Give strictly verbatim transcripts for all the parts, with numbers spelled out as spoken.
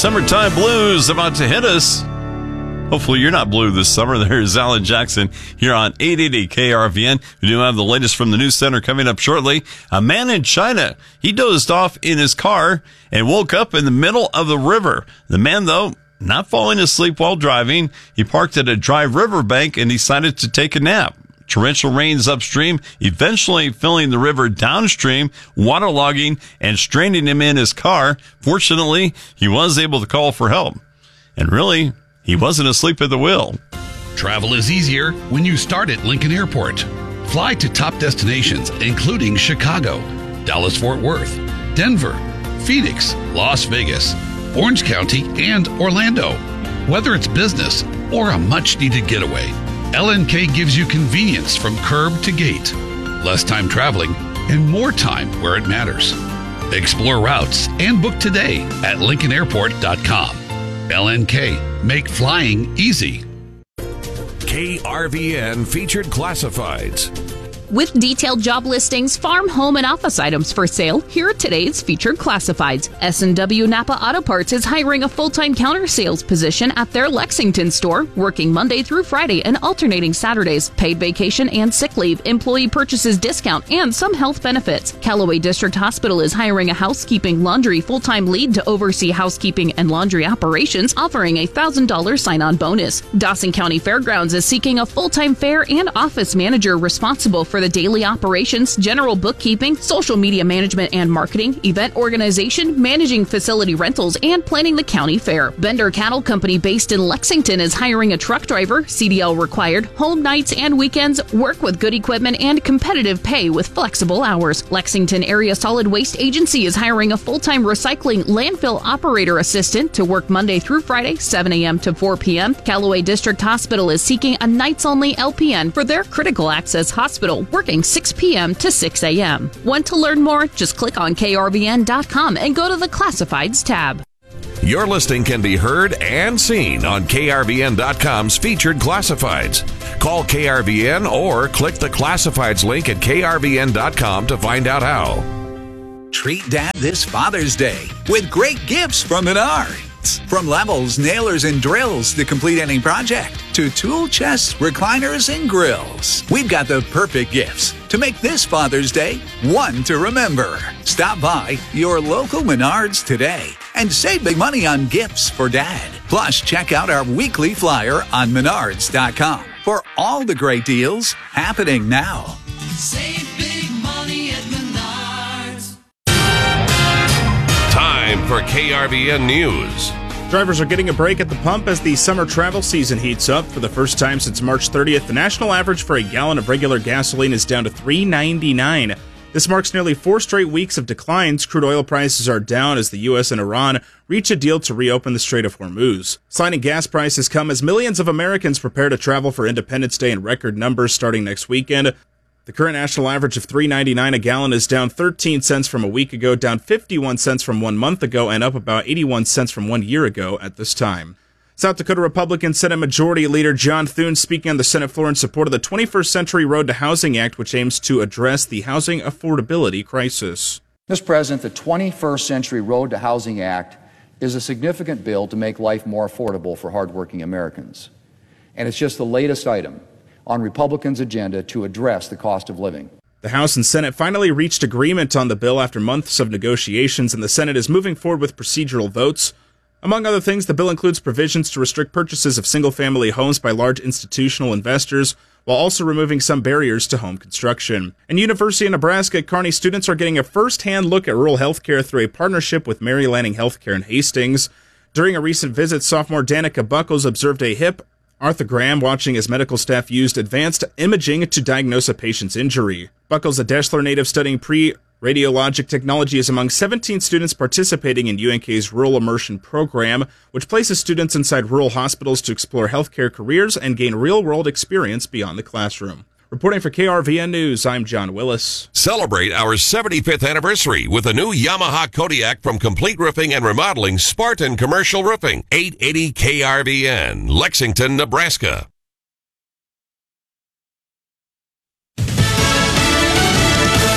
Summertime blues about to hit us. Hopefully you're not blue this summer. There's Alan Jackson here on eight eighty K R V N. We do have the latest from the news center coming up shortly. A man in China, he dozed off in his car and woke up in the middle of the river. The man, though, not falling asleep while driving. He parked at a dry riverbank and decided to take a nap. Torrential rains upstream, eventually filling the river downstream, waterlogging and straining him in his car. Fortunately, he was able to call for help. And really, he wasn't asleep at the wheel. Travel is easier when you start at Lincoln Airport. Fly to top destinations, including Chicago, Dallas-Fort Worth, Denver, Phoenix, Las Vegas, Orange County, and Orlando. Whether it's business or a much-needed getaway, L N K gives you convenience from curb to gate, less time traveling, and more time where it matters. Explore routes and book today at lincoln airport dot com. L N K, make flying easy. K R V N Featured Classifieds. With detailed job listings, farm, home, and office items for sale, here are today's featured classifieds. S and W Napa Auto Parts is hiring a full-time counter sales position at their Lexington store, working Monday through Friday and alternating Saturdays. Paid vacation and sick leave, employee purchases discount, and some health benefits. Callaway District Hospital is hiring a housekeeping laundry full-time lead to oversee housekeeping and laundry operations, offering a one thousand dollars sign-on bonus. Dawson County Fairgrounds is seeking a full-time fair and office manager responsible for the daily operations, general bookkeeping, social media management and marketing, event organization, managing facility rentals, and planning the county fair. Bender Cattle Company based in Lexington is hiring a truck driver, C D L required, home nights and weekends, work with good equipment, and competitive pay with flexible hours. Lexington Area Solid Waste Agency is hiring a full-time recycling landfill operator assistant to work Monday through Friday, seven a.m. to four p.m. Callaway District Hospital is seeking a nights-only L P N for their critical access hospital, working six p.m. to six a.m. Want to learn more? Just click on K R V N dot com and go to the Classifieds tab. Your listing can be heard and seen on K R V N dot com's Featured Classifieds. Call K R V N or click the Classifieds link at K R V N dot com to find out how. Treat Dad this Father's Day with great gifts from Menards. From levels, nailers, and drills to complete any project, to tool chests, recliners, and grills. We've got the perfect gifts to make this Father's Day one to remember. Stop by your local Menards today and save big money on gifts for Dad. Plus, check out our weekly flyer on menards dot com for all the great deals happening now. Save big money at Menards. Time for K R V N News. Drivers are getting a break at the pump as the summer travel season heats up. For the first time since March thirtieth, the national average for a gallon of regular gasoline is down to three ninety-nine. This marks nearly four straight weeks of declines. Crude oil prices are down as the U S and Iran reach a deal to reopen the Strait of Hormuz. Sliding gas prices come as millions of Americans prepare to travel for Independence Day in record numbers starting next weekend. The current national average of three ninety-nine a gallon is down thirteen cents from a week ago, down fifty-one cents from one month ago, and up about eighty-one cents from one year ago at this time. South Dakota Republican Senate Majority Leader John Thune speaking on the Senate floor in support of the twenty-first Century Road to Housing Act, which aims to address the housing affordability crisis. Mister President, the twenty-first Century Road to Housing Act is a significant bill to make life more affordable for hardworking Americans. And it's just the latest item on Republicans' agenda to address the cost of living. The House and Senate finally reached agreement on the bill after months of negotiations, and the Senate is moving forward with procedural votes. Among other things, the bill includes provisions to restrict purchases of single-family homes by large institutional investors, while also removing some barriers to home construction. In University of Nebraska at Kearney, students are getting a first-hand look at rural healthcare through a partnership with Mary Lanning Healthcare in Hastings. During a recent visit, sophomore Danica Buckles observed a hip arthrogram watching as medical staff used advanced imaging to diagnose a patient's injury. Buckles, a Deshler native studying pre-radiologic technology, is among seventeen students participating in U N K's Rural Immersion Program, which places students inside rural hospitals to explore healthcare careers and gain real-world experience beyond the classroom. Reporting for K R V N News, I'm John Willis. Celebrate our seventy-fifth anniversary with a new Yamaha Kodiak from Complete Roofing and Remodeling, Spartan Commercial Roofing. eight eighty K R V N, Lexington, Nebraska.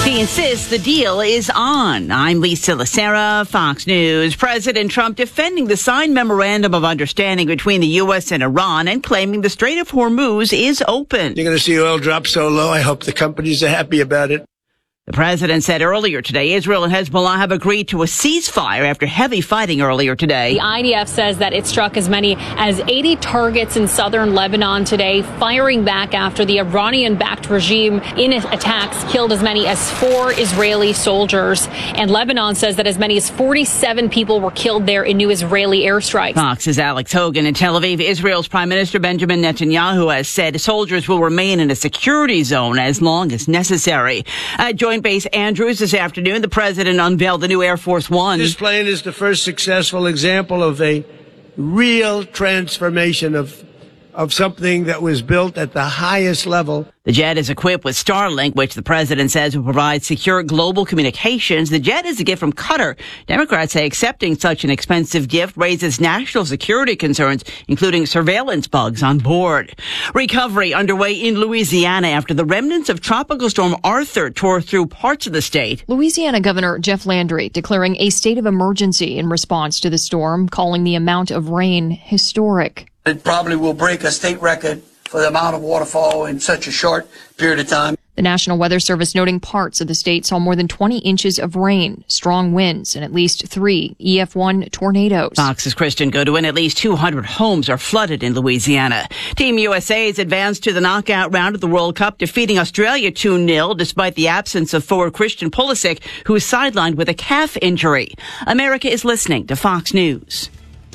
He insists the deal is on. I'm Lisa Lacera, Fox News. President Trump defending the signed memorandum of understanding between the U S and Iran and claiming the Strait of Hormuz is open. You're going to see oil drop so low, I hope the companies are happy about it. The president said earlier today Israel and Hezbollah have agreed to a ceasefire after heavy fighting earlier today. The I D F says that it struck as many as eighty targets in southern Lebanon today, firing back after the Iranian-backed regime in attacks killed as many as four Israeli soldiers. And Lebanon says that as many as forty-seven people were killed there in new Israeli airstrikes. Fox's Alex Hogan in Tel Aviv. Israel's Prime Minister Benjamin Netanyahu has said soldiers will remain in a security zone as long as necessary. Uh, join Base Andrews this afternoon. The president unveiled the new Air Force One. This plane is the first successful example of a real transformation of of something that was built at the highest level. The jet is equipped with Starlink, which the president says will provide secure global communications. The jet is a gift from Qatar. Democrats say accepting such an expensive gift raises national security concerns, including surveillance bugs on board. Recovery underway in Louisiana after the remnants of Tropical Storm Arthur tore through parts of the state. Louisiana Governor Jeff Landry declaring a state of emergency in response to the storm, calling the amount of rain historic. It probably will break a state record for the amount of waterfall in such a short period of time. The National Weather Service noting parts of the state saw more than twenty inches of rain, strong winds, and at least three E F one tornadoes. Fox's Christian Goodwin. At least two hundred homes are flooded in Louisiana. Team U S A has advanced to the knockout round of the World Cup, defeating Australia two nil despite the absence of forward Christian Pulisic, who is sidelined with a calf injury. America is listening to Fox News.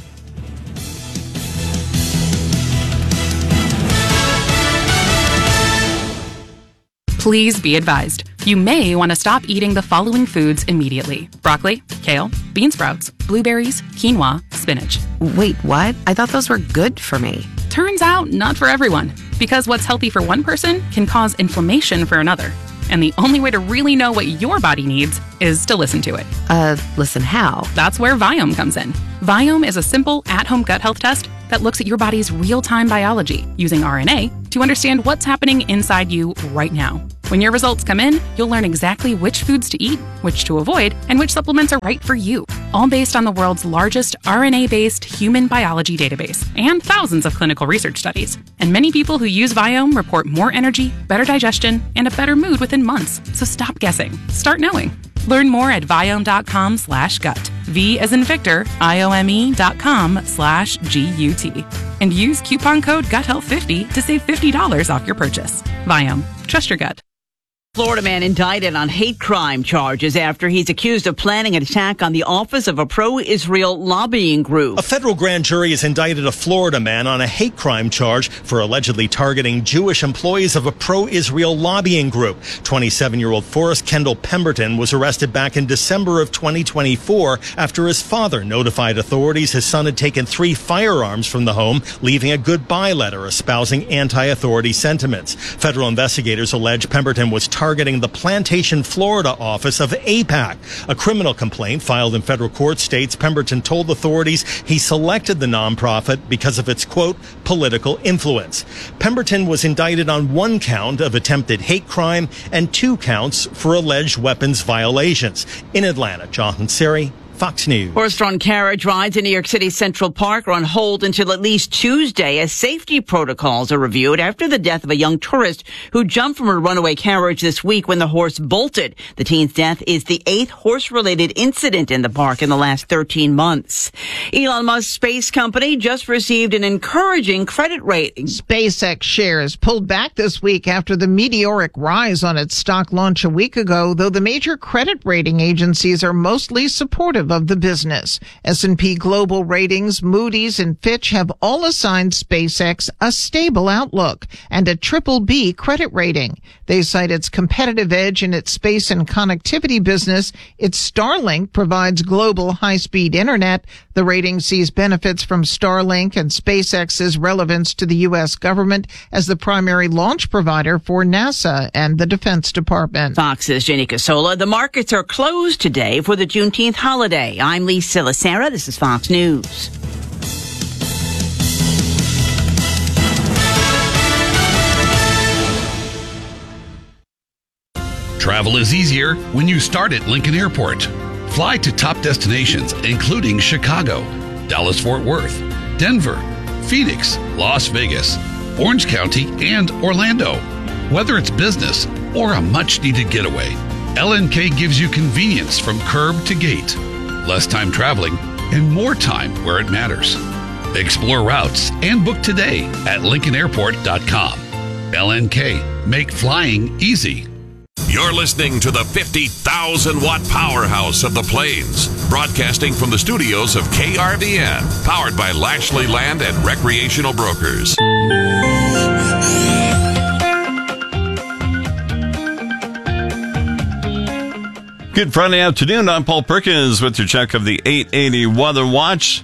Please be advised, you may want to stop eating the following foods immediately. Broccoli, kale, bean sprouts, blueberries, quinoa, spinach. Wait, what? I thought those were good for me. Turns out, not for everyone. Because what's healthy for one person can cause inflammation for another. And the only way to really know what your body needs is to listen to it. Uh, listen how? That's where Viome comes in. Viome is a simple, at-home gut health test that looks at your body's real-time biology using R N A to understand what's happening inside you right now. When your results come in, you'll learn exactly which foods to eat, which to avoid, and which supplements are right for you. All based on the world's largest R N A-based human biology database and thousands of clinical research studies. And many people who use Viome report more energy, better digestion, and a better mood within months. So stop guessing. Start knowing. Learn more at Viome.com slash gut. V as in Victor, I-O-M-E dot com slash G-U-T. And use coupon code gut health fifty to save fifty dollars off your purchase. Viome. Trust your gut. Florida man indicted on hate crime charges after he's accused of planning an attack on the office of a pro-Israel lobbying group. A federal grand jury has indicted a Florida man on a hate crime charge for allegedly targeting Jewish employees of a pro-Israel lobbying group. twenty-seven-year-old Forrest Kendall Pemberton was arrested back in December of twenty twenty-four after his father notified authorities his son had taken three firearms from the home, leaving a goodbye letter espousing anti-authority sentiments. Federal investigators allege Pemberton was targeting the Plantation, Florida office of AIPAC. A criminal complaint filed in federal court states Pemberton told authorities he selected the nonprofit because of its, quote, political influence. Pemberton was indicted on one count of attempted hate crime and two counts for alleged weapons violations. In Atlanta, Jonathan Siri, Fox News. Horse-drawn carriage rides in New York City's Central Park are on hold until at least Tuesday as safety protocols are reviewed after the death of a young tourist who jumped from a runaway carriage this week when the horse bolted. The teen's death is the eighth horse-related incident in the park in the last thirteen months. Elon Musk's space company just received an encouraging credit rating. SpaceX shares pulled back this week after the meteoric rise on its stock launch a week ago, though the major credit rating agencies are mostly supportive of the business. S and P Global Ratings, Moody's, and Fitch have all assigned SpaceX a stable outlook and a triple B credit rating. They cite its competitive edge in its space and connectivity business. Its Starlink provides global high-speed internet. The rating sees benefits from Starlink and SpaceX's relevance to the U S government as the primary launch provider for NASA and the Defense Department. Fox's Jenny Casola. The markets are closed today for the Juneteenth holiday. I'm Lisa Lacera. This is Fox News. Travel is easier when you start at Lincoln Airport. Fly to top destinations, including Chicago, Dallas-Fort Worth, Denver, Phoenix, Las Vegas, Orange County, and Orlando. Whether it's business or a much-needed getaway, L N K gives you convenience from curb to gate, less time traveling, and more time where it matters. Explore routes and book today at lincoln airport dot com. L N K, make flying easy. You're listening to the fifty thousand watt powerhouse of the Plains, broadcasting from the studios of K R V N, powered by Lashley Land and Recreational Brokers. Good Friday afternoon. I'm Paul Perkins with your check of the eight eighty Weather Watch.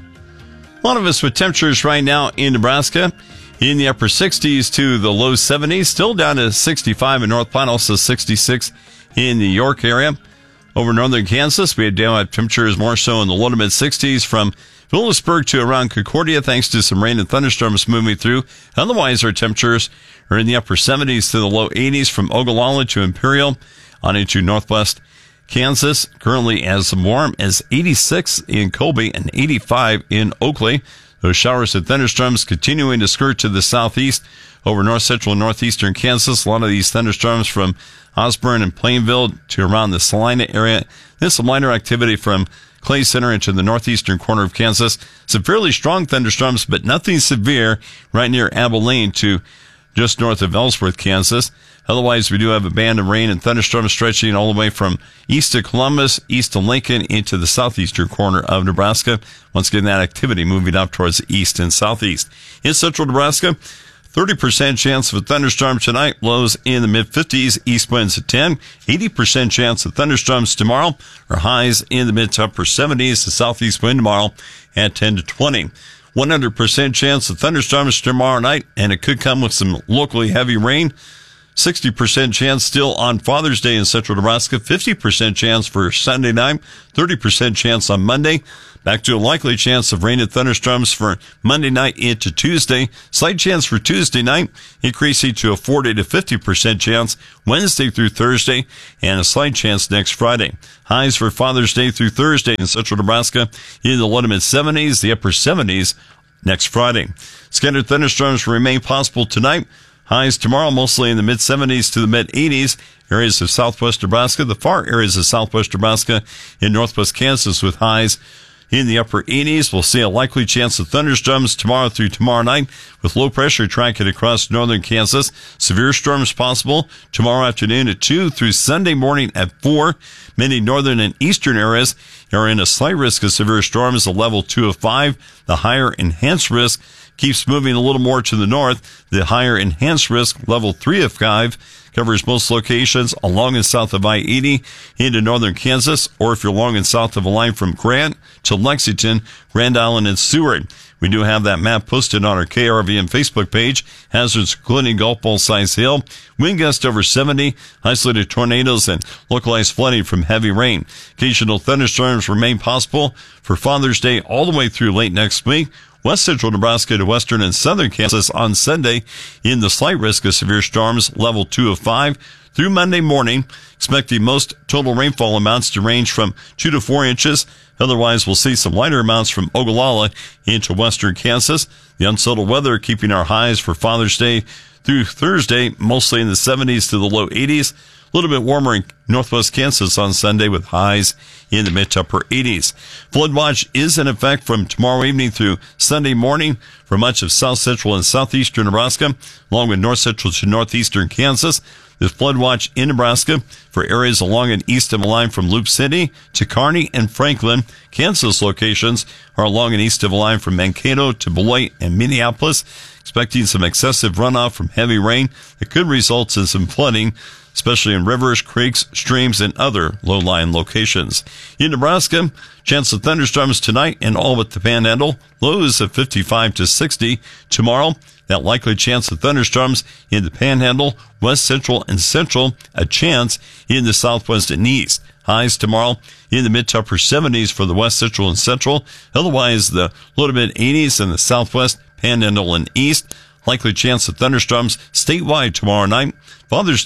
A lot of us with temperatures right now in Nebraska in the upper sixties to the low seventies, still down to sixty-five in North Platte, also sixty-six in the York area. Over northern Kansas, we had down temperatures more so in the low to mid sixties from Phillipsburg to around Concordia, thanks to some rain and thunderstorms moving through. Otherwise, our temperatures are in the upper seventies to the low eighties from Ogallala to Imperial on into northwest Kansas, currently as warm as eighty-six in Colby and eighty-five in Oakley. Those showers and thunderstorms continuing to skirt to the southeast over north central and northeastern Kansas. A lot of these thunderstorms from Osborne and Plainville to around the Salina area. Then some minor activity from Clay Center into the northeastern corner of Kansas. Some fairly strong thunderstorms, but nothing severe right near Abilene to just north of Ellsworth, Kansas. Otherwise, we do have a band of rain and thunderstorms stretching all the way from east to Columbus, east to Lincoln, into the southeastern corner of Nebraska. Once again, that activity moving up towards the east and southeast. In central Nebraska, thirty percent chance of a thunderstorm tonight, lows in the mid-fifties, east winds at ten. eighty percent chance of thunderstorms tomorrow, or highs in the mid to upper seventies, the southeast wind tomorrow at ten to twenty. one hundred percent chance of thunderstorms tomorrow night, and it could come with some locally heavy rain. sixty percent chance still on Father's Day in central Nebraska, fifty percent chance for Sunday night, thirty percent chance on Monday. Back to a likely chance of rain and thunderstorms for Monday night into Tuesday. Slight chance for Tuesday night, increasing to a forty to fifty percent chance Wednesday through Thursday, and a slight chance next Friday. Highs for Father's Day through Thursday in central Nebraska in the low to mid seventies, the upper seventies next Friday. Scattered thunderstorms remain possible tonight. Highs tomorrow mostly in the mid seventies to the mid eighties. Areas of southwest Nebraska, the far areas of southwest Nebraska in northwest Kansas with highs in the upper eighties. We'll see a likely chance of thunderstorms tomorrow through tomorrow night with low pressure tracking across northern Kansas. Severe storms possible tomorrow afternoon at two through Sunday morning at four. Many northern and eastern areas are in a slight risk of severe storms, a level two of five. The higher enhanced risk keeps moving a little more to the north. The higher enhanced risk, level three of five, covers most locations along and south of I eighty into northern Kansas, or if you're along and south of a line from Grant to Lexington, Grand Island, and Seward. We do have that map posted on our K R V N Facebook page. Hazards including Gulf Bowl size hail, wind gust over seventy, isolated tornadoes, and localized flooding from heavy rain. Occasional thunderstorms remain possible for Father's Day all the way through late next week. West central Nebraska to western and southern Kansas on Sunday in the slight risk of severe storms, level two of five. Through Monday morning, expecting most total rainfall amounts to range from two to four inches. Otherwise, we'll see some lighter amounts from Ogallala into western Kansas. The unsettled weather keeping our highs for Father's Day through Thursday, mostly in the seventies to the low eighties. A little bit warmer in northwest Kansas on Sunday with highs in the mid to upper eighties. Flood watch is in effect from tomorrow evening through Sunday morning for much of south central and southeastern Nebraska, along with north central to northeastern Kansas. There's flood watch in Nebraska for areas along and east of the line from Loop City to Kearney and Franklin. Kansas locations are along and east of the line from Mankato to Beloit and Minneapolis. Expecting some excessive runoff from heavy rain that could result in some flooding, especially in rivers, creeks, streams, and other low-lying locations. In Nebraska, chance of thunderstorms tonight and all but the Panhandle. Lows of fifty-five to sixty. Tomorrow, that likely chance of thunderstorms in the Panhandle, west central and central. A chance in the southwest and east. Highs tomorrow in the mid to upper seventies for the west central and central. Otherwise, the low to mid eighties in the southwest, Panhandle, and east. Likely chance of thunderstorms statewide tomorrow night. Father's Day,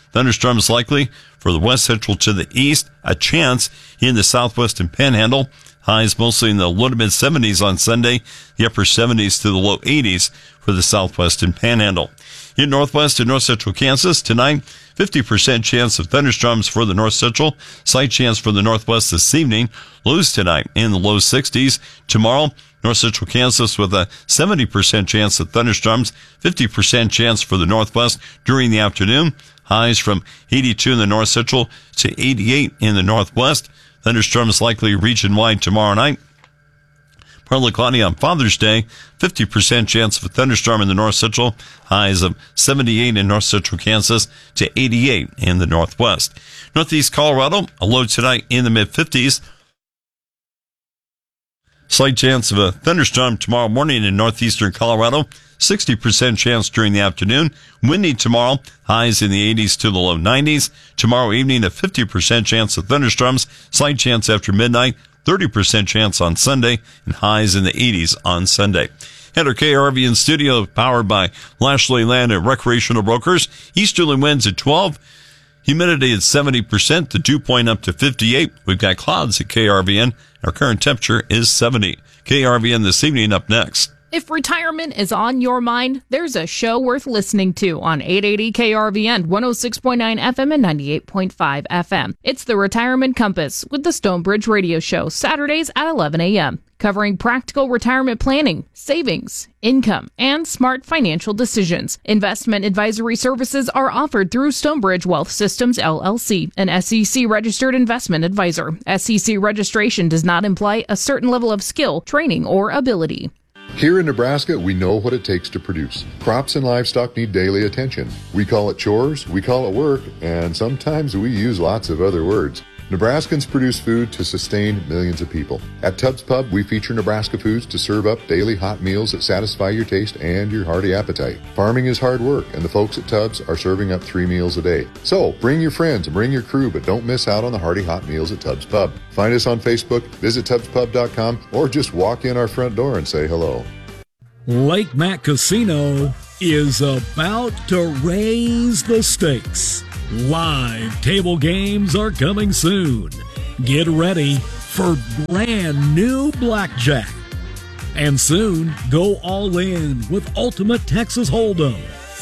Thunderstorms likely for the west central to the east. A chance in the southwest and panhandle. Highs mostly in the low to mid seventies on Sunday. The upper seventies to the low eighties for the southwest and panhandle. In northwest and north central Kansas tonight, fifty percent chance of thunderstorms for the north central. Slight chance for the northwest this evening. Lows tonight in the low sixties. Tomorrow, north central Kansas with a seventy percent chance of thunderstorms. fifty percent chance for the northwest during the afternoon. Highs from eighty-two in the north central to eighty-eight in the northwest. Thunderstorms likely region-wide tomorrow night. Partly cloudy on Father's Day. fifty percent chance of a thunderstorm in the north central. Highs of seventy-eight in north central Kansas to eighty-eight in the northwest. Northeast Colorado, a low tonight in the mid-fifties. Slight chance of a thunderstorm tomorrow morning in northeastern Colorado. sixty percent chance during the afternoon. Windy tomorrow. Highs in the eighties to the low nineties. Tomorrow evening, a fifty percent chance of thunderstorms. Slight chance after midnight. thirty percent chance on Sunday. And highs in the eighties on Sunday. At our K R V N studio, powered by Lashley Land and Recreational Brokers. Easterly winds at twelve. Humidity at seventy percent. The dew point up to fifty-eight. We've got clouds at K R V N. Our current temperature is seventy. K R V N this evening up next. If retirement is on your mind, there's a show worth listening to on eight eighty K R V N, one oh six point nine F M and ninety-eight point five F M. It's the Retirement Compass with the Stonebridge Radio Show, Saturdays at eleven a.m., covering practical retirement planning, savings, income, and smart financial decisions. Investment advisory services are offered through Stonebridge Wealth Systems, L L C, an S E C-registered investment advisor. S E C registration does not imply a certain level of skill, training, or ability. Here in Nebraska, we know what it takes to produce. Crops and livestock need daily attention. We call it chores, we call it work, and sometimes we use lots of other words. Nebraskans produce food to sustain millions of people. At Tubbs Pub, we feature Nebraska foods to serve up daily hot meals that satisfy your taste and your hearty appetite. Farming is hard work, and the folks at Tubbs are serving up three meals a day. So, bring your friends and bring your crew, but don't miss out on the hearty hot meals at Tubbs Pub. Find us on Facebook, visit tubbs pub dot com, or just walk in our front door and say hello. Lake Mac Casino is about to raise the stakes. Live table games are coming soon. Get ready for brand new blackjack. And soon, go all in with Ultimate Texas Hold'em.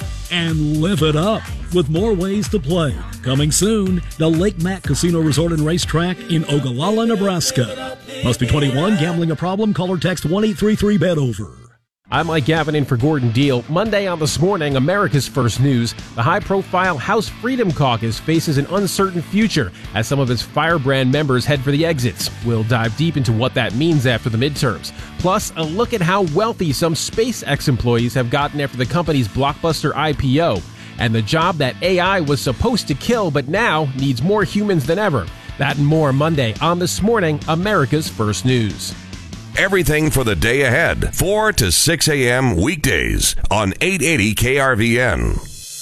And live it up with more ways to play. Coming soon, the Lake Mac Casino Resort and Racetrack in Ogallala, Nebraska. Must be twenty-one, gambling a problem, call or text one eight three three bet over. I'm Mike Gavin in for Gordon Deal. Monday on This Morning, America's First News. The high-profile House Freedom Caucus faces an uncertain future as some of its firebrand members head for the exits. We'll dive deep into what that means after the midterms. Plus, a look at how wealthy some SpaceX employees have gotten after the company's blockbuster I P O. And the job that A I was supposed to kill but now needs more humans than ever. That and more Monday on This Morning, America's First News. Everything for the day ahead, four to six a.m. weekdays on eight eighty K R V N.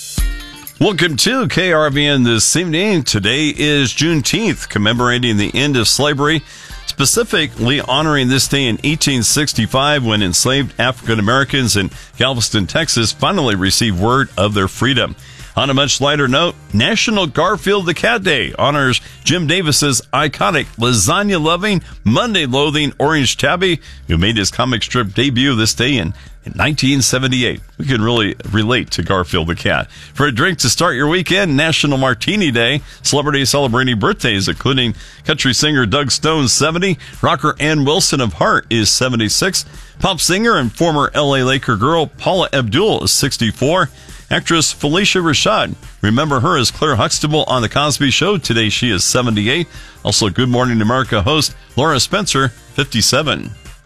Welcome to K R V N this evening. Today is Juneteenth, commemorating the end of slavery, specifically honoring this day in eighteen sixty-five when enslaved African Americans in Galveston, Texas finally received word of their freedom. On a much lighter note, National Garfield the Cat Day honors Jim Davis's iconic lasagna-loving, Monday-loathing Orange Tabby, who made his comic strip debut this day in, in nineteen seventy-eight. We can really relate to Garfield the Cat. For a drink to start your weekend, National Martini Day, celebrities celebrating birthdays, including country singer Doug Stone, seventy, rocker Ann Wilson of Heart is seventy-six, pop singer and former L A Laker girl Paula Abdul is sixty-four, actress Felicia Rashad, remember her as Claire Huxtable on The Cosby Show. Today she is seventy-eight. Also Good Morning America host Laura Spencer, fifty-seven.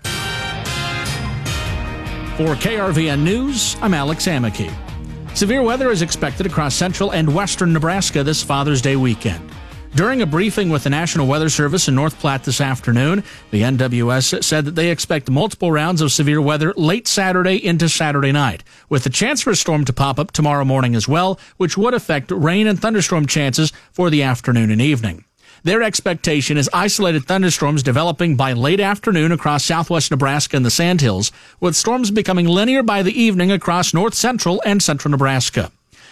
For K R V N News, I'm Alex Amicky. Severe weather is expected across central and western Nebraska this Father's Day weekend. During a briefing with the National Weather Service in North Platte this afternoon, the N W S said that they expect multiple rounds of severe weather late Saturday into Saturday night, with the chance for a storm to pop up tomorrow morning as well, which would affect rain and thunderstorm chances for the afternoon and evening. Their expectation is isolated thunderstorms developing by late afternoon across southwest Nebraska and the Sandhills, with storms becoming linear by the evening across north central and central Nebraska.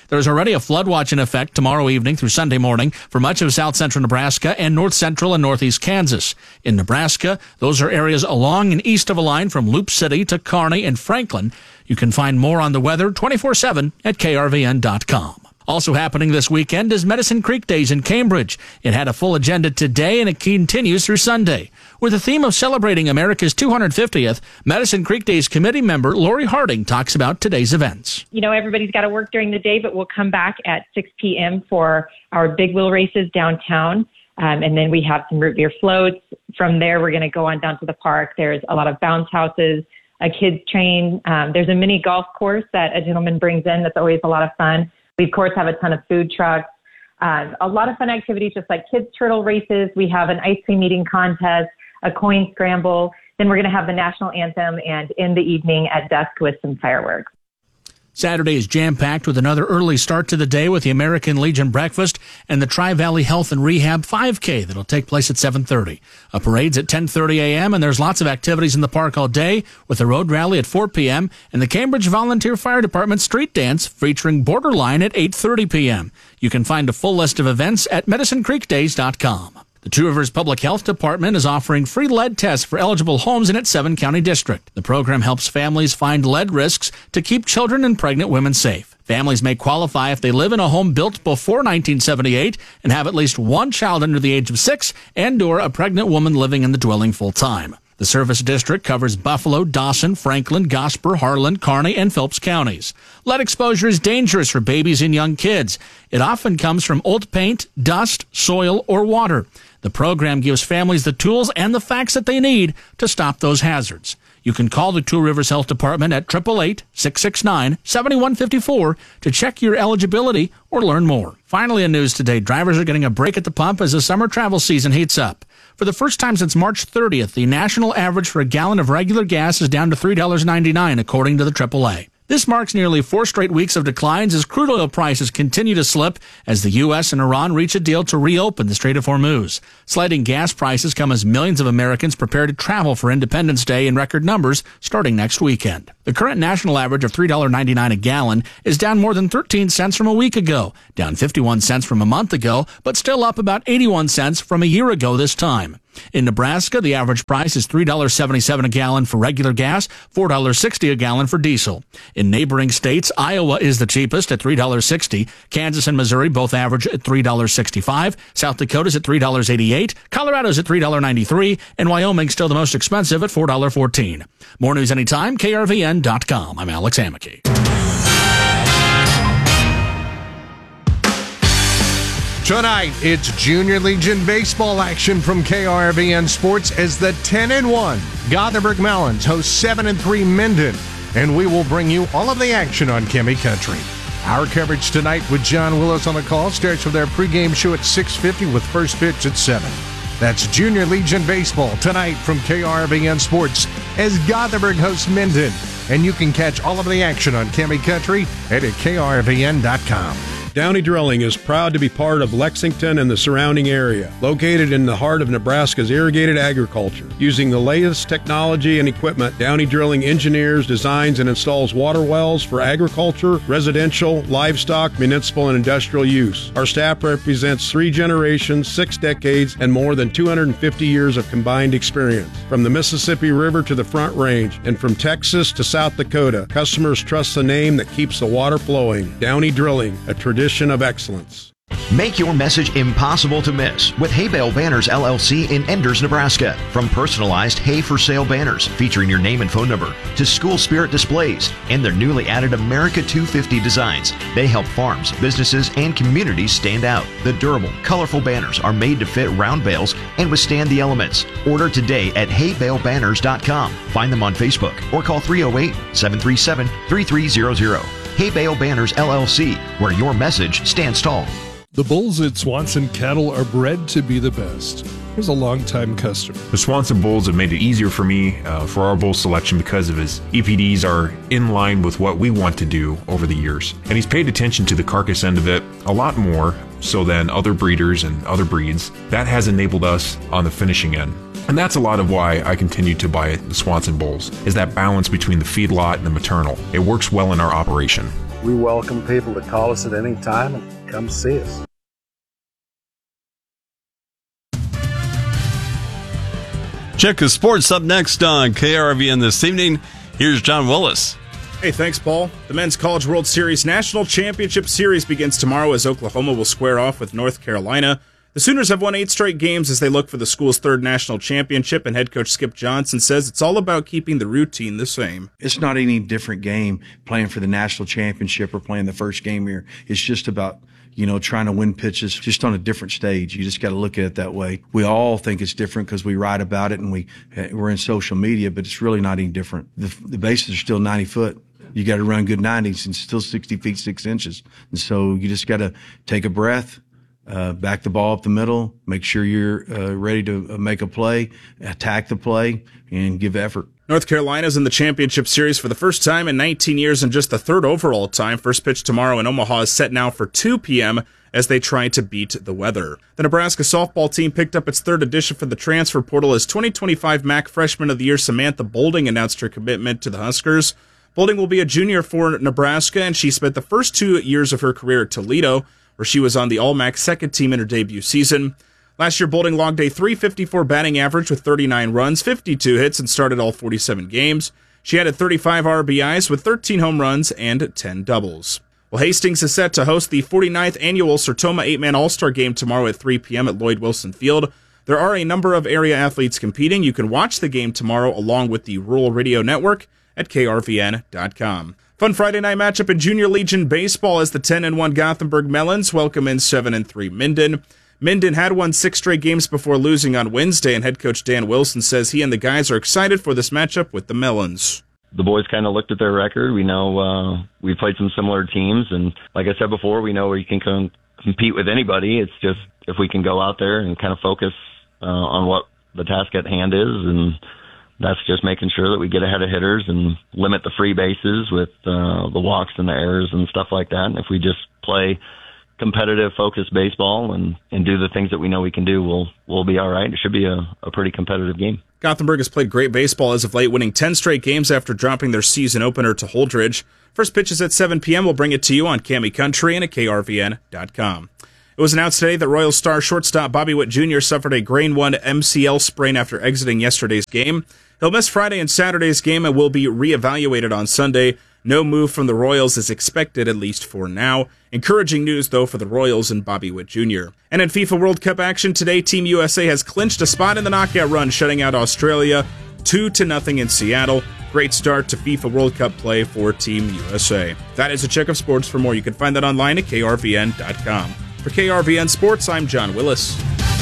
There's already a flood watch in effect tomorrow evening through Sunday morning for much of south central Nebraska and north central and northeast Kansas. In Nebraska, those are areas along and east of a line from Loop City to Kearney and Franklin. You can find more on the weather twenty-four seven at K R V N dot com. Also happening this weekend is Medicine Creek Days in Cambridge. It had a full agenda today and it continues through Sunday. With the theme of celebrating America's two hundred fiftieth, Medicine Creek Days committee member Lori Harding talks about today's events. You know, everybody's got to work during the day, but we'll come back at six p.m. for our big wheel races downtown. Um, and then we have some root beer floats. From there, we're going to go on down to the park. There's a lot of bounce houses, a kids train. Um, there's a mini golf course that a gentleman brings in. That's always a lot of fun. We, of course, have a ton of food trucks, uh, a lot of fun activities, just like kids' turtle races. We have an ice cream eating contest, a coin scramble. Then we're going to have the national anthem and end the evening at dusk with some fireworks. Saturday is jam-packed with another early start to the day with the American Legion breakfast and the Tri-Valley Health and Rehab five K that'll take place at seven thirty. A parade's at ten thirty a.m. and there's lots of activities in the park all day with a road rally at four p.m. and the Cambridge Volunteer Fire Department street dance featuring Borderline at eight thirty p.m. You can find a full list of events at medicine creek days dot com. The Two Rivers Public Health Department is offering free lead tests for eligible homes in its seven-county district. The program helps families find lead risks to keep children and pregnant women safe. Families may qualify if they live in a home built before nineteen seventy-eight and have at least one child under the age of six and or a pregnant woman living in the dwelling full-time. The service district covers Buffalo, Dawson, Franklin, Gosper, Harlan, Kearney, and Phelps counties. Lead exposure is dangerous for babies and young kids. It often comes from old paint, dust, soil, or water. The program gives families the tools and the facts that they need to stop those hazards. You can call the Two Rivers Health Department at eight eight eight, six six nine, seven one five four to check your eligibility or learn more. Finally, in news today, drivers are getting a break at the pump as the summer travel season heats up. For the first time since March thirtieth, the national average for a gallon of regular gas is down to three dollars and ninety-nine cents, according to the triple A. This marks nearly four straight weeks of declines as crude oil prices continue to slip as the U S and Iran reach a deal to reopen the Strait of Hormuz. Sliding gas prices come as millions of Americans prepare to travel for Independence Day in record numbers starting next weekend. The current national average of three dollars and ninety-nine cents a gallon is down more than thirteen cents from a week ago, down fifty-one cents from a month ago, but still up about eighty-one cents from a year ago this time. In Nebraska, the average price is three dollars and seventy-seven cents a gallon for regular gas, four dollars and sixty cents a gallon for diesel. In neighboring states, Iowa is the cheapest at three dollars and sixty cents. Kansas and Missouri both average at three dollars and sixty-five cents. South Dakota's at three dollars and eighty-eight cents. Colorado's at three dollars and ninety-three cents. And Wyoming's still the most expensive at four dollars and fourteen cents. More news anytime, K R V N dot com. I'm Alex Amicky. Tonight, it's Junior Legion baseball action from K R V N Sports as the ten and one Gothenburg Melons host seven and three Minden, and we will bring you all of the action on Kimmy Country. Our coverage tonight with John Willis on the call starts with our pregame show at six fifty with first pitch at seven. That's Junior Legion baseball tonight from K R V N Sports as Gothenburg hosts Minden, and you can catch all of the action on Kimmy Country at K R V N dot com. Downey Drilling is proud to be part of Lexington and the surrounding area. Located in the heart of Nebraska's irrigated agriculture. Using the latest technology and equipment, Downey Drilling engineers, designs, and installs water wells for agriculture, residential, livestock, municipal, and industrial use. Our staff represents three generations, six decades, and more than two hundred fifty years of combined experience. From the Mississippi River to the Front Range, and from Texas to South Dakota, customers trust the name that keeps the water flowing. Downey Drilling, a tradition of excellence. Make your message impossible to miss with Hay Bale Banners L L C in Enders, Nebraska. From personalized hay for sale banners featuring your name and phone number to school spirit displays and their newly added America two fifty designs, they help farms, businesses, and communities stand out. The durable, colorful banners are made to fit round bales and withstand the elements. Order today at hay bale banners dot com. Find them on Facebook or call three oh eight, seven three seven, three three zero zero. Hay Bale Banners L L C, where your message stands tall. The bulls at Swanson Cattle are bred to be the best. Here's a longtime customer. The Swanson bulls have made it easier for me uh, for our bull selection because of his E P Ds are in line with what we want to do over the years. And he's paid attention to the carcass end of it a lot more so than other breeders and other breeds. That has enabled us on the finishing end. And that's a lot of why I continue to buy the Swanson bulls, is that balance between the feedlot and the maternal. It works well in our operation. We welcome people to call us at any time and come see us. Check the sports up next on K R V N this evening. Here's John Willis. Hey, thanks, Paul. The Men's College World Series National Championship Series begins tomorrow as Oklahoma will square off with North Carolina. The Sooners have won eight straight games as they look for the school's third national championship, and head coach Skip Johnson says it's all about keeping the routine the same. It's not any different game playing for the national championship or playing the first game here. It's just about, you know, trying to win pitches just on a different stage. You just got to look at it that way. We all think it's different because we write about it and we, we're in social media, but it's really not any different. The, the bases are still ninety foot. You got to run good nineties and still sixty feet, six inches. And so you just got to take a breath. Uh, back the ball up the middle, make sure you're uh, ready to make a play, attack the play, and give effort. North Carolina's in the championship series for the first time in nineteen years and just the third overall time. First pitch tomorrow in Omaha is set now for two p.m. as they try to beat the weather. The Nebraska softball team picked up its third edition for the transfer portal as twenty twenty-five M A C Freshman of the Year Samantha Bolding announced her commitment to the Huskers. Bolding will be a junior for Nebraska, and she spent the first two years of her career at Toledo, where she was on the All-M A C second team in her debut season. Last year, Bolding logged a three fifty-four batting average with thirty-nine runs, fifty-two hits, and started all forty-seven games. She added thirty-five R B Is with thirteen home runs and ten doubles. Well, Hastings is set to host the forty-ninth annual Sertoma eight-man All-Star Game tomorrow at three p.m. at Lloyd Wilson Field. There are a number of area athletes competing. You can watch the game tomorrow along with the Rural Radio Network at K R V N dot com. Fun Friday night matchup in Junior Legion Baseball as the ten and one Gothenburg Melons welcome in seven and three Minden. Minden had won six straight games before losing on Wednesday, and head coach Dan Wilson says he and the guys are excited for this matchup with the Melons. The boys kind of looked at their record. We know uh, we played some similar teams, and like I said before, we know we can com- compete with anybody. It's just if we can go out there and kind of focus uh, on what the task at hand is, and that's just making sure that we get ahead of hitters and limit the free bases with uh, the walks and the errors and stuff like that. And if we just play competitive, focused baseball and, and do the things that we know we can do, we'll we'll be all right. It should be a, a pretty competitive game. Gothenburg has played great baseball as of late, winning ten straight games after dropping their season opener to Holdridge. First pitch is at seven p.m. We'll bring it to you on Cami Country and at K R V N dot com. It was announced today that Royal Star shortstop Bobby Witt Junior suffered a grade one M C L sprain after exiting yesterday's game. He'll miss Friday and Saturday's game and will be reevaluated on Sunday. No move from the Royals is expected, at least for now. Encouraging news, though, for the Royals and Bobby Witt Junior And in FIFA World Cup action today, Team U S A has clinched a spot in the knockout run, shutting out Australia two to nothing in Seattle. Great start to FIFA World Cup play for Team U S A. That is a check of sports. For more, you can find that online at K R V N dot com. For K R V N Sports, I'm John Willis.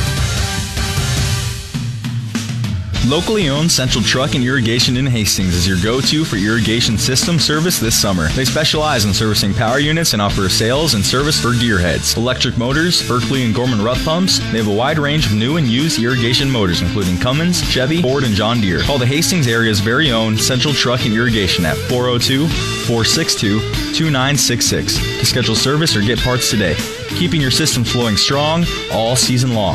Locally owned Central Truck and Irrigation in Hastings is your go-to for irrigation system service this summer. They specialize in servicing power units and offer sales and service for gearheads, electric motors, Berkeley and Gorman Rupp pumps. They have a wide range of new and used irrigation motors, including Cummins, Chevy, Ford, and John Deere. Call the Hastings area's very own Central Truck and Irrigation at four oh two, four six two, two nine six six to schedule service or get parts today. Keeping your system flowing strong all season long.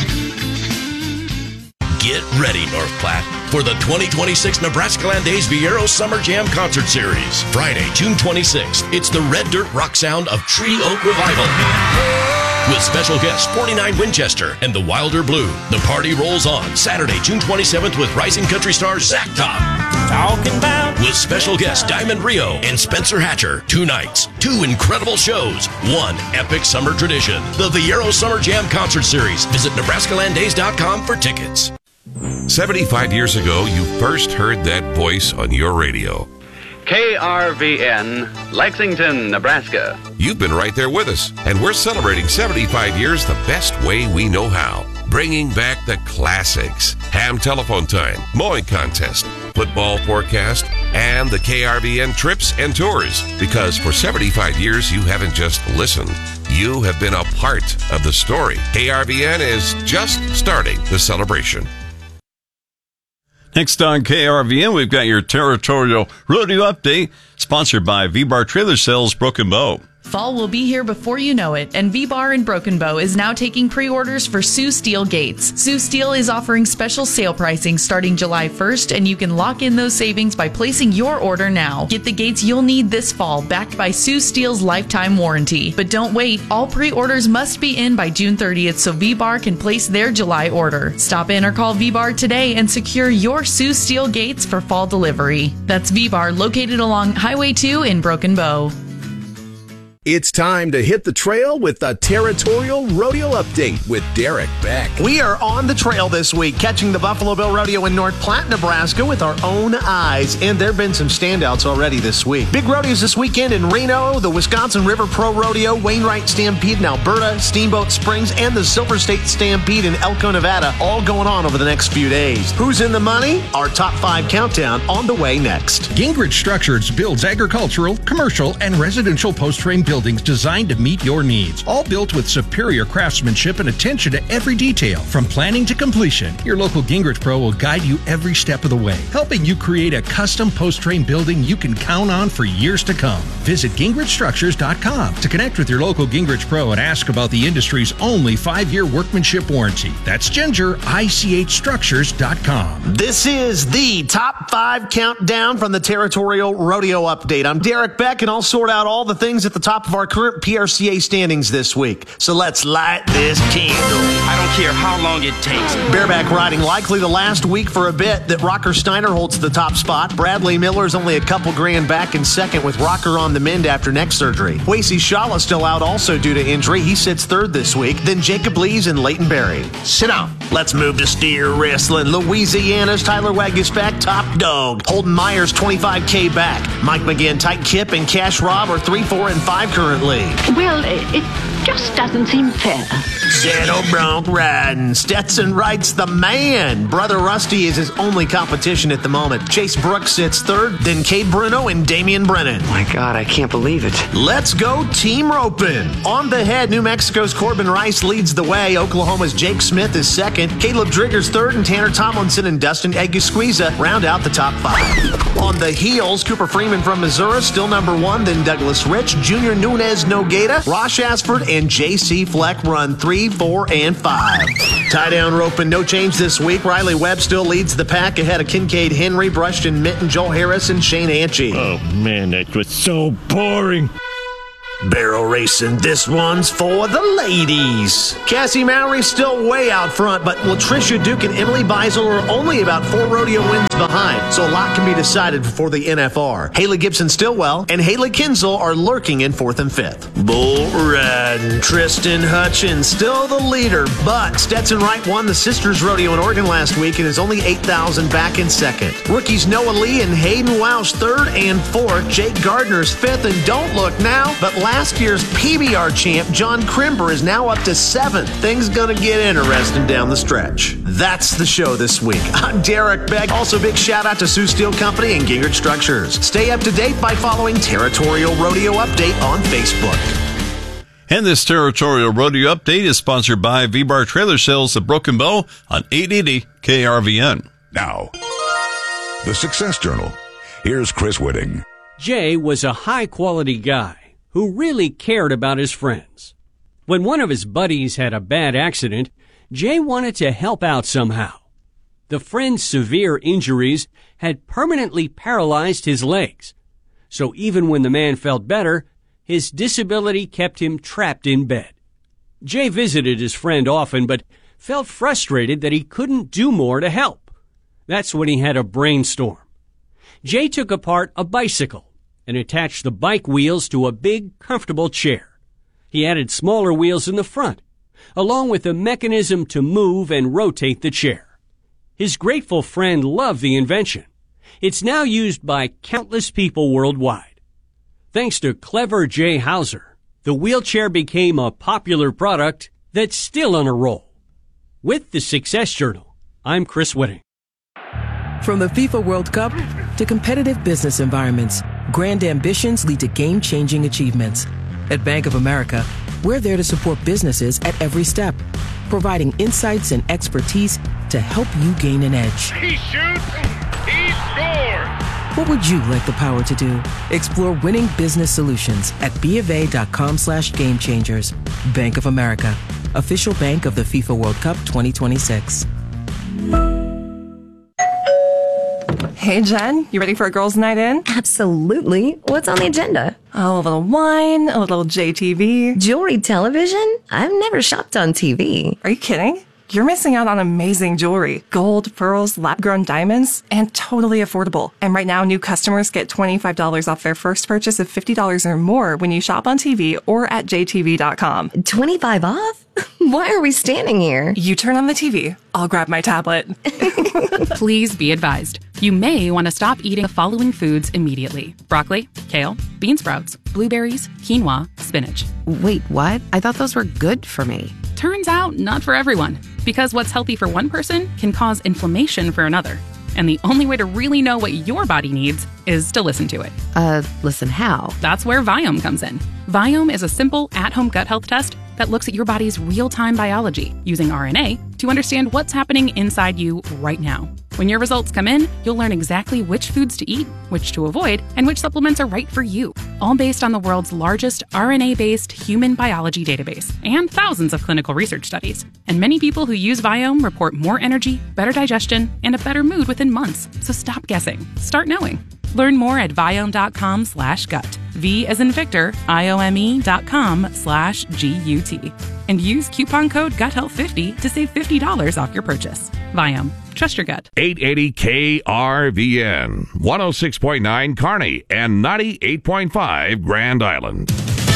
Get ready, North Platte, for the twenty twenty-six Nebraska Land Days Viero Summer Jam Concert Series. Friday, June twenty-sixth, it's the Red Dirt rock sound of Tree Oak Revival. With special guests forty-nine Winchester and the Wilder Blue. The party rolls on Saturday, June twenty-seventh with rising country star Zach Top. Talking about with special guests Diamond Rio and Spencer Hatcher. Two nights, two incredible shows, one epic summer tradition. The Viero Summer Jam Concert Series. Visit Nebraska Land Days dot com for tickets. seventy-five years ago, you first heard that voice on your radio. K R V N, Lexington, Nebraska. You've been right there with us, and we're celebrating seventy-five years the best way we know how. Bringing back the classics. Ham telephone time, mowing contest, football forecast, and the K R V N trips and tours. Because for seventy-five years, you haven't just listened. You have been a part of the story. K R V N is just starting the celebration. Next on K R V N, we've got your territorial rodeo update, sponsored by V-Bar Trailer Sales Broken Bow. Fall will be here before you know it, and V-Bar in Broken Bow is now taking pre-orders for Sioux Steel gates. Sioux Steel is offering special sale pricing starting July first, and you can lock in those savings by placing your order now. Get the gates you'll need this fall, backed by Sioux Steel's lifetime warranty. But don't wait, all pre-orders must be in by June thirtieth so V-Bar can place their July order. Stop in or call V-Bar today and secure your Sioux Steel gates for fall delivery. That's V-Bar, located along Highway two in Broken Bow. It's time to hit the trail with the Territorial Rodeo Update with Derek Beck. We are on the trail this week, catching the Buffalo Bill Rodeo in North Platte, Nebraska with our own eyes, and there have been some standouts already this week. Big rodeos this weekend in Reno, the Wisconsin River Pro Rodeo, Wainwright Stampede in Alberta, Steamboat Springs, and the Silver State Stampede in Elko, Nevada, all going on over the next few days. Who's in the money? Our top five countdown on the way next. Gingrich Structures builds agricultural, commercial, and residential post-frame buildings designed to meet your needs. All built with superior craftsmanship and attention to every detail. From planning to completion, your local Gingrich Pro will guide you every step of the way, helping you create a custom post-frame building you can count on for years to come. Visit Gingrich Structures dot com to connect with your local Gingrich Pro and ask about the industry's only five-year workmanship warranty. That's Ginger, I C H Structures dot com. This is the top five countdown from the Territorial Rodeo Update. I'm Derek Beck, and I'll sort out all the things at the top of our current P R C A standings this week. So let's light this candle. I don't care how long it takes. Bareback riding likely to last week for a bit. That Rocker Steiner holds the top spot. Bradley Miller's only a couple grand back in second with Rocker on the mend after neck surgery. Wasey Shala still out also due to injury. He sits third this week. Then Jacob Lees and Leighton Berry. Sit down. Let's move to steer wrestling. Louisiana's Tyler Waguespack, top dog. Holden Myers, twenty-five K back. Mike McGinn, Tight Kip, and Cash Rob are three, four, and five currently. Well, it just doesn't seem fair. Shadow Bronc riding. Stetson Wright's the man. Brother Rusty is his only competition at the moment. Chase Brooks sits third, then Cade Bruno and Damian Brennan. My God, I can't believe it. Let's go team roping. On the head, New Mexico's Corbin Rice leads the way. Oklahoma's Jake Smith is second. Caleb Drigger's third, and Tanner Tomlinson and Dustin Egusquiza round out the top five. On the heels, Cooper Freeman from Missouri still number one, then Douglas Rich, Junior Nunez Nogata, Rosh Ashford, and J C Fleck run three, four, and five. Tie down roping, no change this week. Riley Webb still leads the pack ahead of Kincaid Henry, Brushton Mitten, Joel Harris, and Shane Anchie. Oh man, that was so boring. Barrel racing, this one's for the ladies. Cassie Mowry's still way out front, but Latricia Duke and Emily Beisel are only about four rodeo wins behind, so a lot can be decided before the N F R. Haley Gibson-Stillwell and Haley Kinzel are lurking in fourth and fifth. Bull riding, Tristan Hutchins still the leader, but Stetson Wright won the Sisters Rodeo in Oregon last week and is only eight thousand back in second. Rookies Noah Lee and Hayden Welsh third and fourth. Jake Gardner's fifth, and don't look now, but last year's P B R champ John Crimber is now up to seventh. Things gonna get interesting down the stretch. That's the show this week. I'm Derek Beck. Also, big shout out to Sioux Steel Company and Gingrich Structures. Stay up to date by following Territorial Rodeo Update on Facebook. And this Territorial Rodeo Update is sponsored by V-Bar Trailer Sales of Broken Bow on eight eighty K R V N. Now, the Success Journal. Here's Chris Whitting. Jay was a high-quality guy who really cared about his friends. When one of his buddies had a bad accident, Jay wanted to help out somehow. The friend's severe injuries had permanently paralyzed his legs, so even when the man felt better, his disability kept him trapped in bed. Jay visited his friend often, but felt frustrated that he couldn't do more to help. That's when he had a brainstorm. Jay took apart a bicycle and attached the bike wheels to a big, comfortable chair. He added smaller wheels in the front, along with a mechanism to move and rotate the chair. His grateful friend loved the invention. It's now used by countless people worldwide. Thanks to clever Jay Hauser, the wheelchair became a popular product that's still on a roll. With the Success Journal, I'm Chris Whitting. From the FIFA World Cup to competitive business environments, grand ambitions lead to game-changing achievements. At Bank of America, we're there to support businesses at every step, providing insights and expertise to help you gain an edge. He shoots, he scores. What would you like the power to do? Explore winning business solutions at BofA.com slash game changers. Bank of America, official bank of the FIFA World Cup twenty twenty-six. Hey, Jen, you ready for a girls' night in? Absolutely. What's on the agenda? Oh, a little wine, a little J T V. Jewelry television? I've never shopped on T V. Are you kidding? You're missing out on amazing jewelry. Gold, pearls, lab-grown diamonds, and totally affordable. And right now, new customers get twenty-five dollars off their first purchase of fifty dollars or more when you shop on T V or at J T V dot com. twenty-five off? Why are we standing here? You turn on the T V. I'll grab my tablet. Please be advised. You may want to stop eating the following foods immediately. Broccoli, kale, bean sprouts, blueberries, quinoa, spinach. Wait, what? I thought those were good for me. Turns out, not for everyone. Because what's healthy for one person can cause inflammation for another. And the only way to really know what your body needs is to listen to it. Uh, listen how? That's where Viome comes in. Viome is a simple, at-home gut health test that looks at your body's real-time biology using R N A to understand what's happening inside you right now. When your results come in, you'll learn exactly which foods to eat, which to avoid, and which supplements are right for you. All based on the world's largest R N A-based human biology database and thousands of clinical research studies. And many people who use Viome report more energy, better digestion, and a better mood within months. So stop guessing. Start knowing. Learn more at Viome.com slash gut. V as in Victor, I-O-M-E dot com slash G-U-T. And use coupon code gut health fifty to save fifty dollars off your purchase. Viome. Trust your gut. eight eighty K R V N, one oh six point nine Kearney, and ninety-eight point five Grand Island.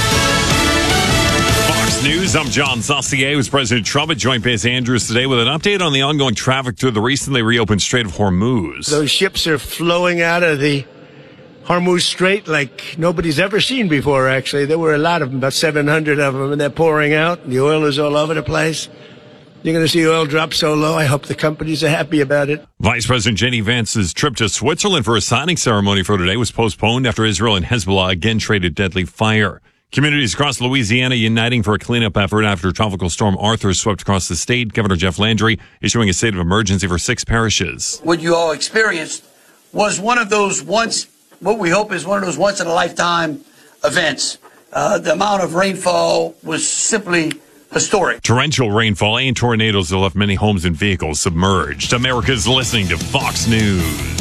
Fox News, I'm John Saucier with President Trump at Joint Base Andrews today with an update on the ongoing traffic through the recently reopened Strait of Hormuz. Those ships are flowing out of the Hormuz Strait like nobody's ever seen before, actually. There were a lot of them, about seven hundred of them, and they're pouring out. The oil is all over the place. You're going to see oil drop so low. I hope the companies are happy about it. Vice President J D Vance's trip to Switzerland for a signing ceremony for today was postponed after Israel and Hezbollah again traded deadly fire. Communities across Louisiana uniting for a cleanup effort after Tropical Storm Arthur swept across the state. Governor Jeff Landry issuing a state of emergency for six parishes. What you all experienced was one of those once, what we hope is one of those once-in-a-lifetime events. Uh, the amount of rainfall was simply historic. Torrential rainfall and tornadoes have left many homes and vehicles submerged. America's listening to Fox News.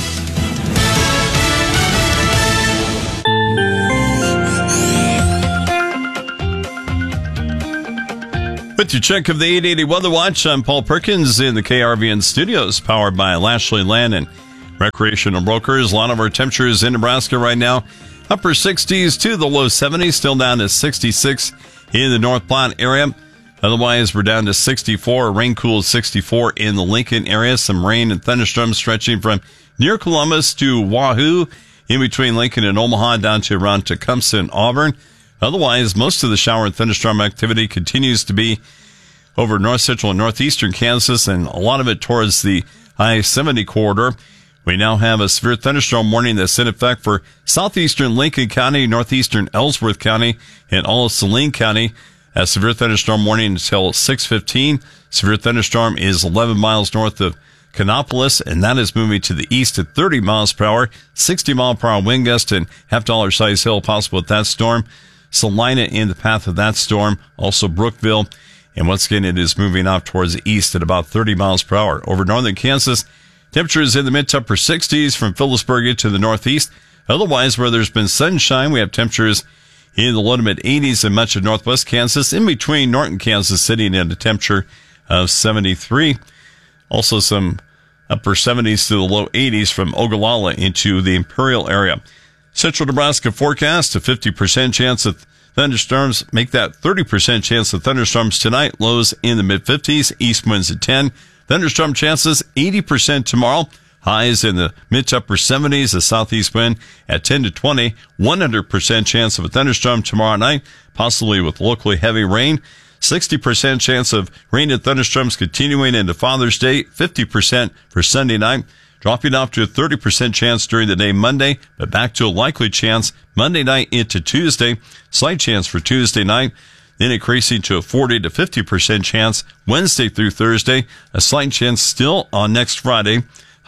With your check of the eight eighty Weather Watch, I'm Paul Perkins in the K R V N studios, powered by Lashley Land and Recreational Brokers. A lot of our temperatures in Nebraska right now, upper sixties to the low seventies, still down to sixty-six in the North Platte area. Otherwise, we're down to sixty-four, rain cool sixty-four in the Lincoln area. Some rain and thunderstorms stretching from near Columbus to Wahoo, in between Lincoln and Omaha, down to around Tecumseh and Auburn. Otherwise, most of the shower and thunderstorm activity continues to be over north central and northeastern Kansas, and a lot of it towards the I seventy corridor. We now have a severe thunderstorm warning that's in effect for southeastern Lincoln County, northeastern Ellsworth County, and all of Saline County. A severe thunderstorm warning until six fifteen. Severe thunderstorm is eleven miles north of Canopolis, and that is moving to the east at thirty miles per hour, sixty mile per hour wind gust, and half dollar size hail possible with that storm. Salina in the path of that storm, also Brookville, and once again it is moving off towards the east at about thirty miles per hour. Over northern Kansas, temperatures in the mid to upper sixties from Phillipsburg to the northeast. Otherwise, where there's been sunshine, we have temperatures in the low to mid eighties in much of northwest Kansas, in between Norton, Kansas City, and a temperature of seventy-three. Also some upper seventies to the low eighties from Ogallala into the Imperial area. Central Nebraska forecast, a fifty percent chance of thunderstorms. Make that thirty percent chance of thunderstorms tonight. Lows in the mid fifties, east winds at ten. Thunderstorm chances eighty percent tomorrow. Highs in the mid to upper seventies, a southeast wind at ten to twenty. one hundred percent chance of a thunderstorm tomorrow night, possibly with locally heavy rain. sixty percent chance of rain and thunderstorms continuing into Father's Day. fifty percent for Sunday night. Dropping off to a thirty percent chance during the day Monday, but back to a likely chance Monday night into Tuesday. Slight chance for Tuesday night, then increasing to a forty to fifty percent chance Wednesday through Thursday. A slight chance still on next Friday.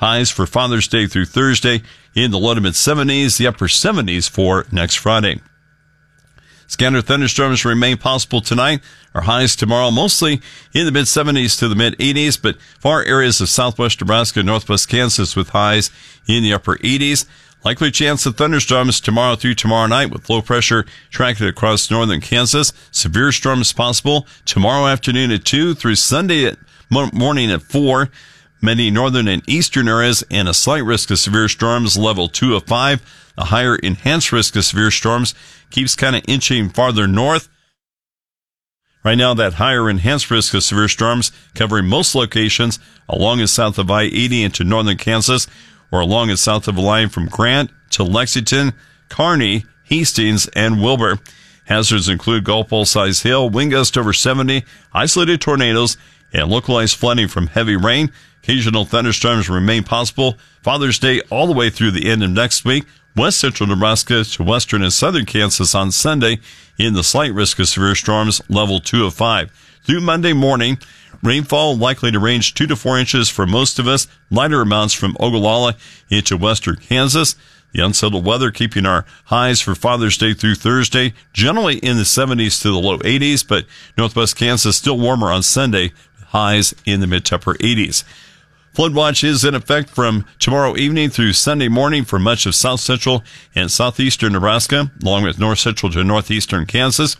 Highs for Father's Day through Thursday in the low to mid seventies, the upper seventies for next Friday. Scattered thunderstorms remain possible tonight. Our highs tomorrow mostly in the mid seventies to the mid eighties, but far areas of southwest Nebraska and northwest Kansas with highs in the upper eighties. Likely chance of thunderstorms tomorrow through tomorrow night with low pressure tracking across northern Kansas. Severe storms possible tomorrow afternoon at two through Sunday at morning at four. Many northern and eastern areas and a slight risk of severe storms, level two of five. A higher enhanced risk of severe storms keeps kind of inching farther north. Right now, that higher enhanced risk of severe storms covering most locations along and south of I eighty into northern Kansas, or along and south of the line from Grant to Lexington, Kearney, Hastings, and Wilbur. Hazards include golf ball-sized hail, wind gust over seventy, isolated tornadoes, and localized flooding from heavy rain. Occasional thunderstorms remain possible Father's Day all the way through the end of next week. West central Nebraska to western and southern Kansas on Sunday in the slight risk of severe storms, level two of five. Through Monday morning, rainfall likely to range two to four inches for most of us, lighter amounts from Ogallala into western Kansas. The unsettled weather keeping our highs for Father's Day through Thursday generally in the seventies to the low eighties, but northwest Kansas still warmer on Sunday, highs in the mid to upper eighties. Flood watch is in effect from tomorrow evening through Sunday morning for much of south central and southeastern Nebraska, along with north central to northeastern Kansas.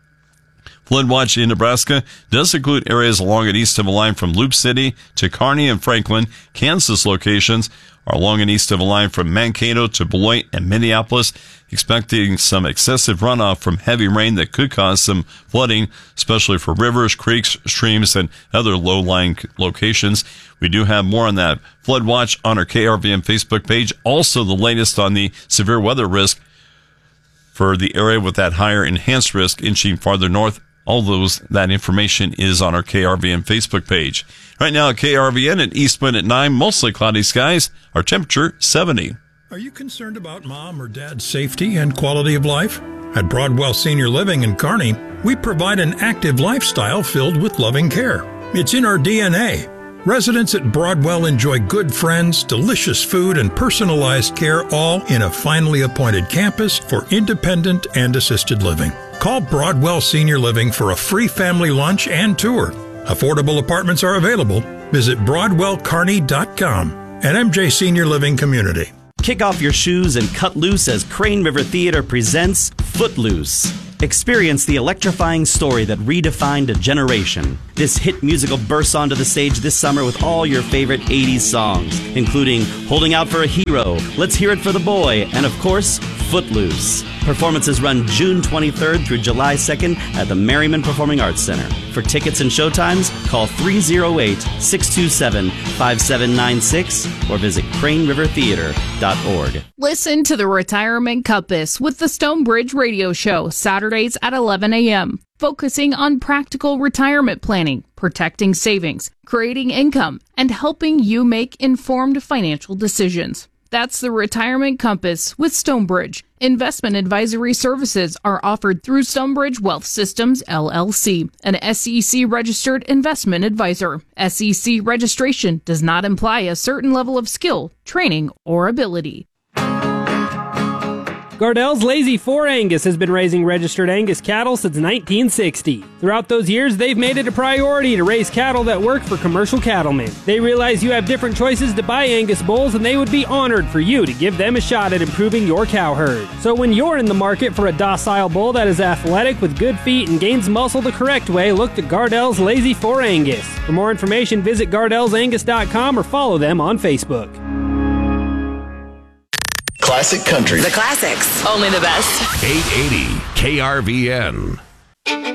Flood watch in Nebraska does include areas along and east of a line from Loop City to Kearney and Franklin. Kansas locations are along and east of a line from Mankato to Beloit and Minneapolis, expecting some excessive runoff from heavy rain that could cause some flooding, especially for rivers, creeks, streams, and other low-lying locations. We do have more on that flood watch on our K R V N Facebook page. Also, the latest on the severe weather risk for the area with that higher enhanced risk inching farther north. All those, that information is on our K R V N Facebook page. Right now at K R V N at Eastman at nine, mostly cloudy skies. Our temperature, seventy. Are you concerned about mom or dad's safety and quality of life? At Broadwell Senior Living in Kearney, we provide an active lifestyle filled with loving care. It's in our D N A. Residents at Broadwell enjoy good friends, delicious food, and personalized care, all in a finely appointed campus for independent and assisted living. Call Broadwell Senior Living for a free family lunch and tour. Affordable apartments are available. Visit broadwell kearney dot com. An M J Senior Living community. Kick off your shoes and cut loose as Crane River Theater presents Footloose. Experience the electrifying story that redefined a generation. This hit musical bursts onto the stage this summer with all your favorite eighties songs, including Holding Out for a Hero, Let's Hear It for the Boy, and of course, Footloose. Performances run June twenty-third through July second at the Merriman Performing Arts Center. For tickets and showtimes, call three oh eight, six two seven, five seven nine six or visit crane river theater dot org. Listen to the Retirement Compass with the Stonebridge Radio Show, Saturdays at eleven a.m., focusing on practical retirement planning, protecting savings, creating income, and helping you make informed financial decisions. That's the Retirement Compass with Stonebridge. Investment advisory services are offered through Stonebridge Wealth Systems, L L C, an S E C-registered investment advisor. S E C registration does not imply a certain level of skill, training, or ability. Gardell's Lazy four Angus has been raising registered Angus cattle since nineteen sixty. Throughout those years, they've made it a priority to raise cattle that work for commercial cattlemen. They realize you have different choices to buy Angus bulls, and they would be honored for you to give them a shot at improving your cow herd. So when you're in the market for a docile bull that is athletic with good feet and gains muscle the correct way, look to Gardell's Lazy four Angus. For more information, visit gardells angus dot com or follow them on Facebook. Classic country. The classics. Only the best. eight eighty K R V N.